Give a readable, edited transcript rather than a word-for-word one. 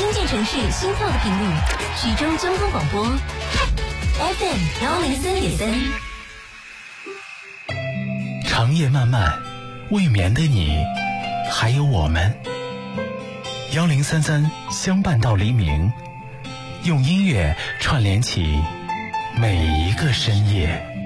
新建城市心跳的频率，徐州交通广播 FM103.3。 长夜漫漫，未眠的你，还有我们。1033相伴到黎明，用音乐串联起每一个深夜。